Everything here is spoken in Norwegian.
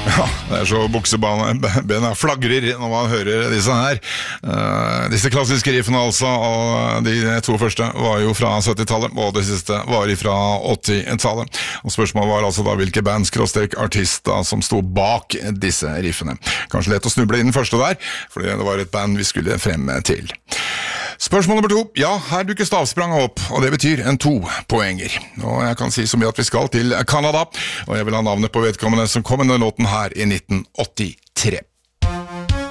Ja, det så buksebena flagrer når man hører disse her. Disse klassiske riffene altså, og de to første var jo fra 70-tallet, og det siste var fra 80-tallet. Og spørsmålet var altså da hvilke bands-artister som stod bak disse riffene. Kanskje lett å snuble inn den første der, fordi det var et band vi skulle frem til. Spørsmål nummer 2. Ja, her dukker stavspranget opp, og det betyr en 2-poenger. Og jeg kan si så mye at vi skal til Canada, og jeg vil ha navnet på vedkommende som kom med låten her i 1983.